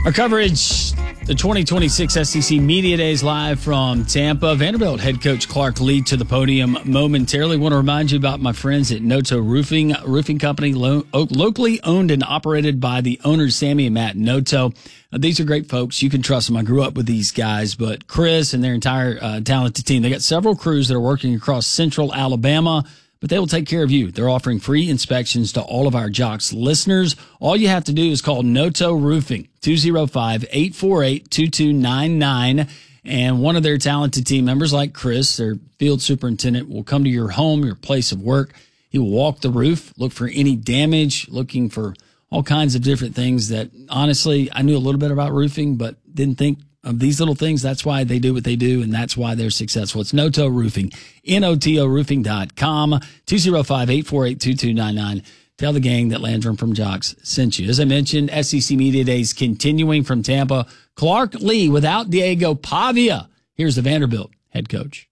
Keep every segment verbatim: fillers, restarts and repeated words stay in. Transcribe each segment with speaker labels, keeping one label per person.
Speaker 1: Our coverage, the twenty twenty-six S E C Media Days live from Tampa. Vanderbilt head coach Clark Lea to the podium momentarily. Want to remind you about my friends at Noto Roofing, roofing company, lo- locally owned and operated by the owners, Sammy and Matt Noto. Uh, these are great folks. You can trust them. I grew up with these guys, but Chris and their entire uh, talented team, they got several crews that are working across central Alabama, but they will take care of you. They're offering free inspections to all of our Jocks listeners. All you have to do is call Noto Roofing, two oh five, eight four eight, two two nine nine. And one of their talented team members, like Chris, their field superintendent, will come to your home, your place of work. He will walk the roof, look for any damage, looking for all kinds of different things that, honestly, I knew a little bit about roofing, but didn't think of these little things. That's why they do what they do, and that's why they're successful. It's Noto Roofing, N O T O roofing dot com, two oh five, eight four eight, two two nine nine. Tell the gang that Landrum from Jocks sent you. As I mentioned, S E C Media Days continuing from Tampa. Clark Lea without Diego Pavia. Here's the Vanderbilt head coach.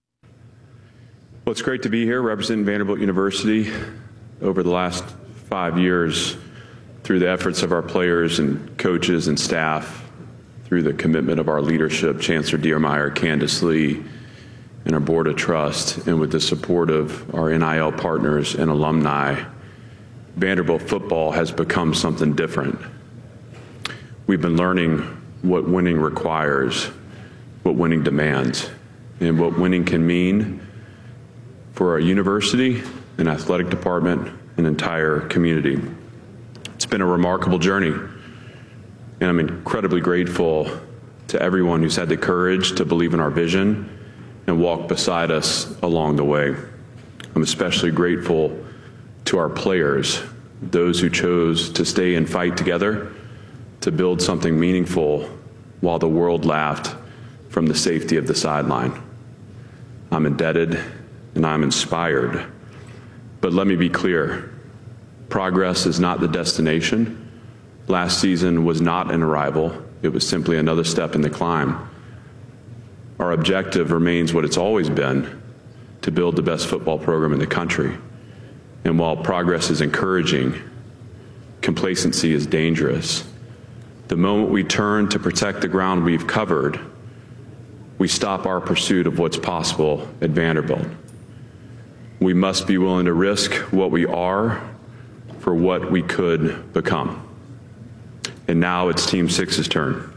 Speaker 2: Well, it's great to be here representing Vanderbilt University. Over the last five years, through the efforts of our players and coaches and staff, through the commitment of our leadership, Chancellor Diermeyer, Candace Lee, and our Board of Trust, and with the support of our N I L partners and alumni, Vanderbilt football has become something different. We've been learning what winning requires, what winning demands, and what winning can mean for our university, an athletic department, an entire community. It's been a remarkable journey. And I'm incredibly grateful to everyone who's had the courage to believe in our vision and walk beside us along the way. I'm especially grateful to our players, those who chose to stay and fight together to build something meaningful while the world laughed from the safety of the sideline. I'm indebted and I'm inspired. But let me be clear, progress is not the destination. Last season was not an arrival. It was simply another step in the climb. Our objective remains what it's always been, to build the best football program in the country. And while progress is encouraging, complacency is dangerous. The moment we turn to protect the ground we've covered, we stop our pursuit of what's possible at Vanderbilt. We must be willing to risk what we are for what we could become. And now it's Team Six's turn.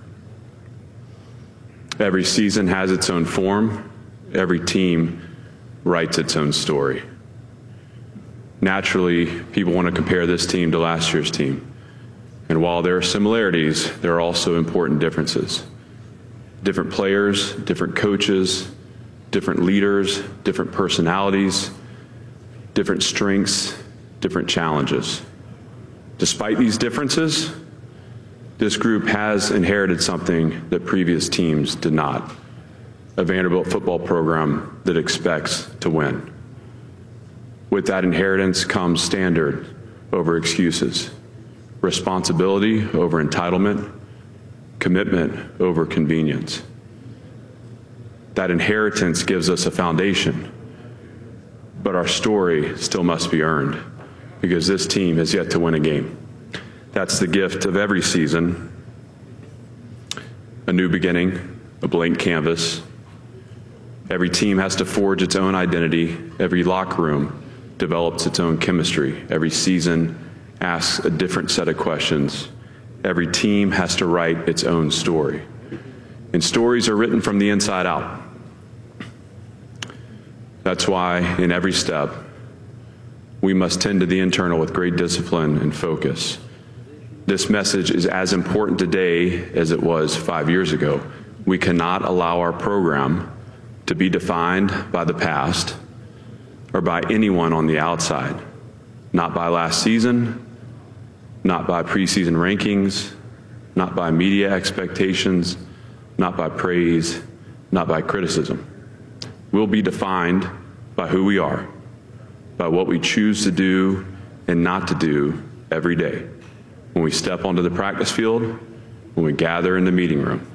Speaker 2: Every season has its own form. Every team writes its own story. Naturally, people want to compare this team to last year's team. And while there are similarities, there are also important differences. Different players, different coaches, different leaders, different personalities, different strengths, different challenges. Despite these differences, this group has inherited something that previous teams did not, a Vanderbilt football program that expects to win. With that inheritance comes standard over excuses, responsibility over entitlement, commitment over convenience. That inheritance gives us a foundation, but our story still must be earned because this team has yet to win a game. That's the gift of every season, a new beginning, a blank canvas. Every team has to forge its own identity. Every locker room develops its own chemistry. Every season asks a different set of questions. Every team has to write its own story. And stories are written from the inside out. That's why in every step, we must tend to the internal with great discipline and focus. This message is as important today as it was five years ago. We cannot allow our program to be defined by the past or by anyone on the outside, not by last season, not by preseason rankings, not by media expectations, not by praise, not by criticism. We'll be defined by who we are, by what we choose to do and not to do every day. When we step onto the practice field, when we gather in the meeting room,